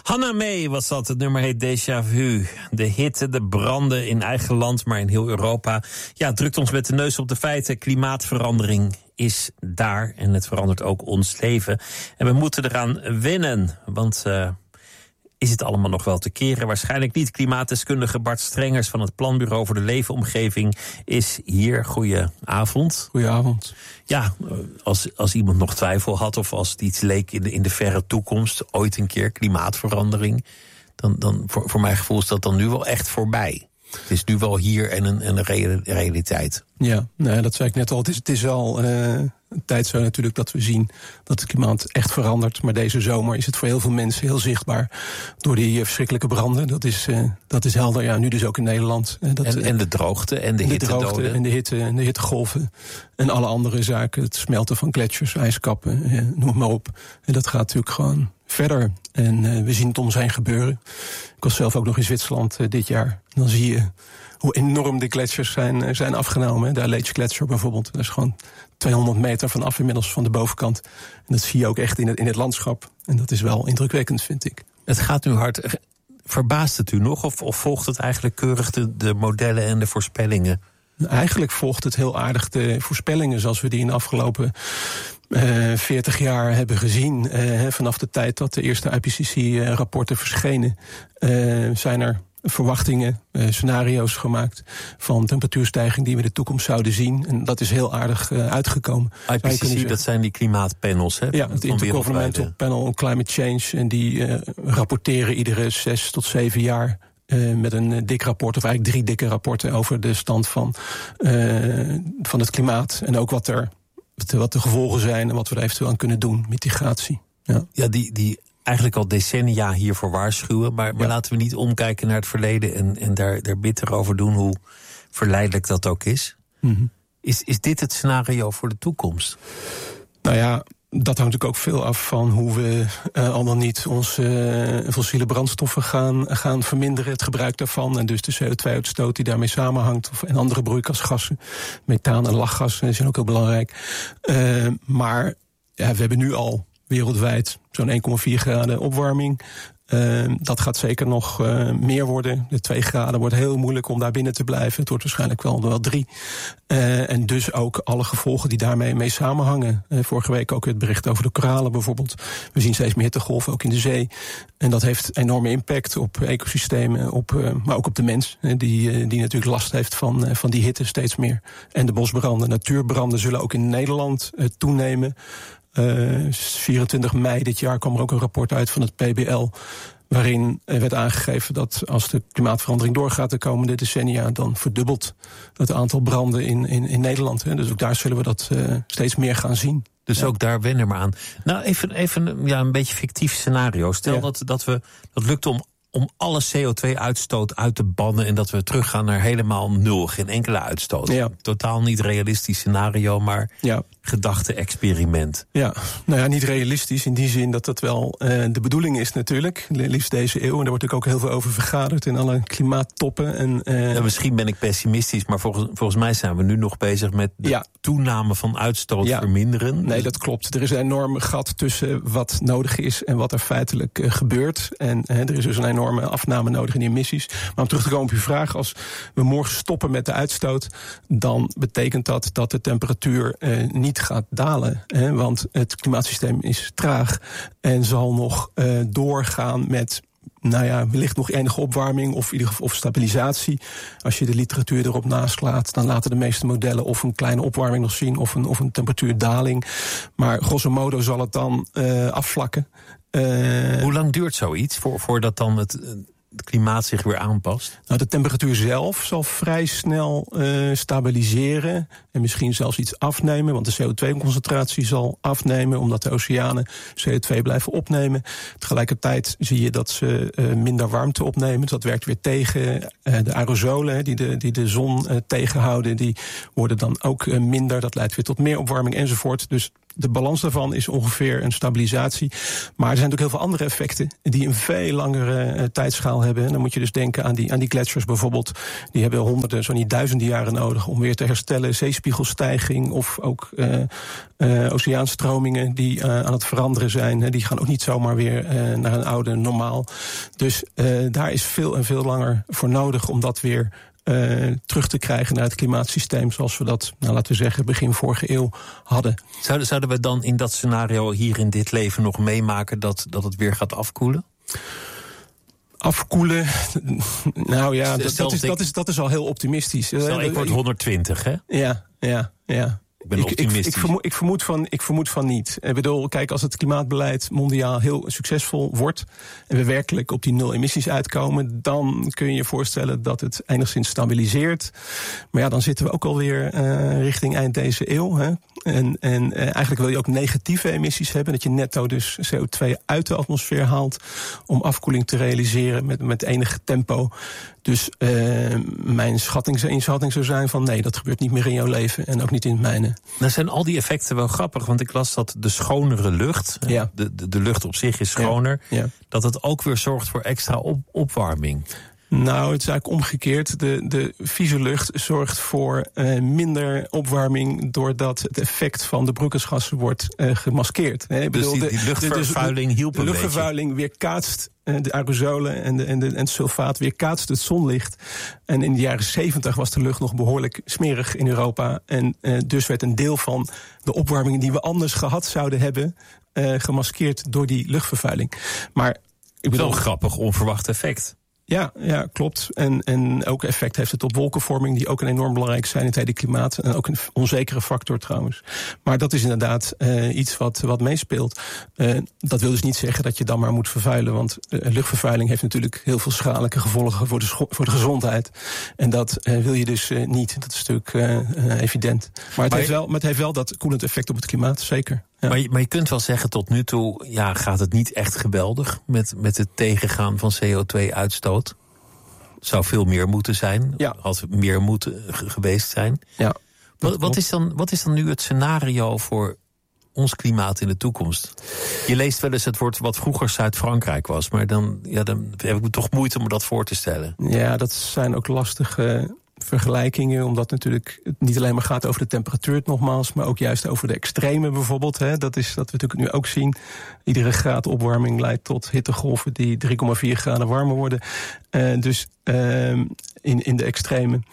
Hannah May was dat, het nummer heet Déjà Vu. De hitte, de branden in eigen land, maar in heel Europa. Ja, het drukt ons met de neus op de feiten. Klimaatverandering is daar en het verandert ook ons leven. En we moeten eraan wennen, want is het allemaal nog wel te keren? Waarschijnlijk niet. Klimaatdeskundige Bart Strengers van het Planbureau voor de Leefomgeving is hier. Goedenavond. Goedenavond. Ja, als iemand nog twijfel had of als het iets leek in de verre toekomst, ooit een keer klimaatverandering, dan voor mijn gevoel is dat dan nu wel echt voorbij. Het is nu wel hier en een realiteit. Ja, nou, dat zei ik net al. Het is al een tijd zo natuurlijk dat we zien dat het klimaat echt verandert. Maar deze zomer is het voor heel veel mensen heel zichtbaar door die verschrikkelijke branden. Dat is helder, ja, nu dus ook in Nederland. En de droogte en de hittedoden. En de hitte en de hittegolven en alle andere zaken. Het smelten van gletsjers, ijskappen, noem het maar op. En dat gaat natuurlijk gewoon verder. En we zien het om zijn gebeuren. Ik was zelf ook nog in Zwitserland dit jaar. Dan zie je hoe enorm de gletsjers zijn afgenomen. De Aletsch-gletsjer bijvoorbeeld. Dat is gewoon 200 meter vanaf inmiddels van de bovenkant. En dat zie je ook echt in het landschap. En dat is wel indrukwekkend, vind ik. Het gaat nu hard. Verbaast het u nog? Of volgt het eigenlijk keurig de modellen en de voorspellingen? Eigenlijk volgt het heel aardig de voorspellingen zoals we die in de afgelopen 40 jaar hebben gezien. Vanaf de tijd dat de eerste IPCC-rapporten verschenen, zijn er verwachtingen, scenario's gemaakt van temperatuurstijging die we in de toekomst zouden zien. En dat is heel aardig uitgekomen. IPCC, dat zijn die klimaatpanels, hè? Ja, het Intergovernmental Panel on Climate Change. En die rapporteren iedere 6 tot 7 jaar met een dik rapport, of eigenlijk 3 dikke rapporten over de stand van het klimaat. En ook wat de gevolgen zijn en wat we er eventueel aan kunnen doen, mitigatie. Ja, die eigenlijk al decennia hiervoor waarschuwen. Maar laten we niet omkijken naar het verleden en daar bitter over doen, hoe verleidelijk dat ook is. Mm-hmm. Is dit het scenario voor de toekomst? Nou ja, dat hangt natuurlijk ook veel af van hoe we al dan niet onze fossiele brandstoffen gaan verminderen, het gebruik daarvan. En dus de CO2-uitstoot die daarmee samenhangt. En andere broeikasgassen, methaan en lachgassen, die zijn ook heel belangrijk. Maar ja, we hebben nu al wereldwijd zo'n 1,4 graden opwarming. Dat gaat zeker nog meer worden. De 2 graden wordt heel moeilijk om daar binnen te blijven. Het wordt waarschijnlijk wel 3. En dus ook alle gevolgen die daarmee samenhangen. Vorige week ook het bericht over de koralen bijvoorbeeld. We zien steeds meer hittegolven, ook in de zee. En dat heeft enorme impact op ecosystemen, maar ook op de mens. Die natuurlijk last heeft van die hitte steeds meer. En de bosbranden, natuurbranden zullen ook in Nederland toenemen. 24 mei dit jaar kwam er ook een rapport uit van het PBL, waarin werd aangegeven dat als de klimaatverandering doorgaat de komende decennia, dan verdubbelt het aantal branden in Nederland. Dus ook daar zullen we dat steeds meer gaan zien. Dus ook daar wennen we aan. Nou, even een beetje fictief scenario. Stel dat lukt om alle CO2-uitstoot uit te bannen en dat we teruggaan naar helemaal 0. Geen enkele uitstoot. Ja. Totaal niet realistisch scenario, maar gedachte-experiment. Ja, nou ja, niet realistisch in die zin dat dat wel de bedoeling is natuurlijk. Liefst deze eeuw. En daar wordt ook heel veel over vergaderd in alle klimaattoppen. Misschien ben ik pessimistisch, maar volgens mij zijn we nu nog bezig met de toename van uitstoot verminderen. Nee, dat klopt. Er is een enorm gat tussen wat nodig is en wat er feitelijk gebeurt. En er is dus een enorme afname nodig in die emissies. Maar om terug te komen op uw vraag, als we morgen stoppen met de uitstoot, dan betekent dat de temperatuur niet gaat dalen. Want het klimaatsysteem is traag en zal nog doorgaan met wellicht nog enige opwarming of in ieder geval stabilisatie. Als je de literatuur erop naslaat, dan laten de meeste modellen of een kleine opwarming nog zien of een temperatuurdaling. Maar grosso modo zal het dan afvlakken. Hoe lang duurt zoiets voordat dan het klimaat zich weer aanpast? Nou, de temperatuur zelf zal vrij snel stabiliseren en misschien zelfs iets afnemen, want de CO2-concentratie zal afnemen omdat de oceanen CO2 blijven opnemen. Tegelijkertijd zie je dat ze minder warmte opnemen, dus dat werkt weer tegen. De aerosolen die de zon tegenhouden, die worden dan ook minder. Dat leidt weer tot meer opwarming enzovoort. Dus de balans daarvan is ongeveer een stabilisatie. Maar er zijn natuurlijk heel veel andere effecten die een veel langere tijdschaal hebben. En dan moet je dus denken aan die gletsjers bijvoorbeeld. Die hebben honderden, zo niet duizenden jaren nodig om weer te herstellen. Zeespiegelstijging of ook oceaanstromingen die aan het veranderen zijn. Die gaan ook niet zomaar weer naar een oude normaal. Dus daar is veel en veel langer voor nodig om dat weer terug te krijgen naar het klimaatsysteem zoals we dat, laten we zeggen, begin vorige eeuw hadden. Zouden we dan in dat scenario hier in dit leven nog meemaken dat het weer gaat afkoelen? Afkoelen, nou ja, dat is al heel optimistisch. Stel, ik word 120, hè? Ja. Ik ben optimistisch. Ik vermoed van niet. Ik bedoel, kijk, als het klimaatbeleid mondiaal heel succesvol wordt en we werkelijk op die 0 emissies uitkomen, dan kun je je voorstellen dat het enigszins stabiliseert. Maar ja, dan zitten we ook alweer richting eind deze eeuw. Hè? En eigenlijk wil je ook negatieve emissies hebben, dat je netto dus CO2 uit de atmosfeer haalt om afkoeling te realiseren met enig tempo. Dus mijn inschatting zou zijn van nee, dat gebeurt niet meer in jouw leven en ook niet in het mijne. Nou zijn al die effecten wel grappig, want ik las dat de schonere lucht, ja. de lucht op zich is schoner, ja. Dat het ook weer zorgt voor extra opwarming. Nou, het is eigenlijk omgekeerd. De vieze lucht zorgt voor minder opwarming doordat het effect van de broeikasgassen wordt gemaskeerd. Dus die luchtvervuiling hielp een beetje. De luchtvervuiling weerkaatst de aerosolen en het sulfaat weerkaatst het zonlicht. En in de jaren 70 was de lucht nog behoorlijk smerig in Europa. En dus werd een deel van de opwarming die we anders gehad zouden hebben gemaskeerd door die luchtvervuiling. Maar ik bedoel, zo'n grappig onverwacht effect. Ja, klopt. En ook effect heeft het op wolkenvorming, die ook een enorm belangrijk zijn in het hele klimaat. En ook een onzekere factor trouwens. Maar dat is inderdaad iets wat meespeelt. Dat wil dus niet zeggen dat je dan maar moet vervuilen. Want luchtvervuiling heeft natuurlijk heel veel schadelijke gevolgen voor de gezondheid. En dat wil je dus niet. Dat is natuurlijk evident. Maar het heeft wel dat koelend effect op het klimaat, zeker. Ja. Maar je kunt wel zeggen, tot nu toe gaat het niet echt geweldig met het tegengaan van CO2-uitstoot. Het zou veel meer moeten zijn, had meer moeten geweest zijn. Ja, wat is dan nu het scenario voor ons klimaat in de toekomst? Je leest wel eens het woord wat vroeger Zuid-Frankrijk was, maar dan heb ik toch moeite om me dat voor te stellen. Ja, dat zijn ook lastige vergelijkingen, omdat natuurlijk het niet alleen maar gaat over de temperatuur nogmaals, maar ook juist over de extremen bijvoorbeeld. Hè. Dat is dat we natuurlijk nu ook zien. Iedere graad opwarming leidt tot hittegolven die 3,4 graden warmer worden. Dus in de extremen.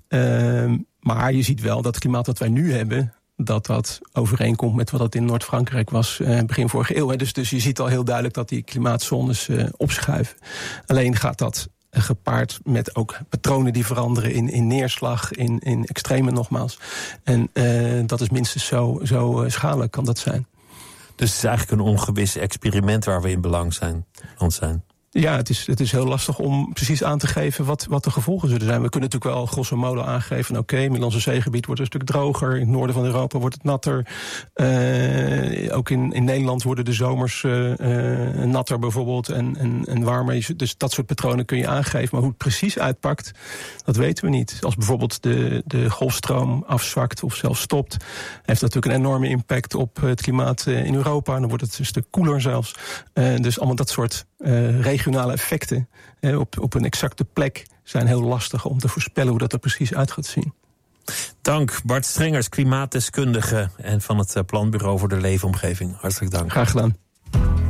Maar je ziet wel dat het klimaat dat wij nu hebben, dat overeenkomt met wat dat in Noord-Frankrijk was begin vorige eeuw. Hè. Dus je ziet al heel duidelijk dat die klimaatzones opschuiven. Alleen gaat dat gepaard met ook patronen die veranderen in neerslag, in extremen nogmaals. En dat is minstens zo schadelijk kan dat zijn. Dus het is eigenlijk een ongewis experiment waar we in belang zijn. Ja, het is heel lastig om precies aan te geven wat de gevolgen zullen zijn. We kunnen natuurlijk wel grosso modo aangeven, oké, Middellandse Zeegebied wordt een stuk droger, in het noorden van Europa wordt het natter. Ook in Nederland worden de zomers natter bijvoorbeeld en warmer. Dus dat soort patronen kun je aangeven. Maar hoe het precies uitpakt, dat weten we niet. Als bijvoorbeeld de golfstroom afzwakt of zelfs stopt, heeft dat natuurlijk een enorme impact op het klimaat in Europa. En dan wordt het een stuk koeler zelfs. Dus allemaal dat soort regionale effecten op een exacte plek zijn heel lastig om te voorspellen hoe dat er precies uit gaat zien. Dank, Bart Strengers, klimaatdeskundige en van het Planbureau voor de Leefomgeving. Hartelijk dank. Graag gedaan.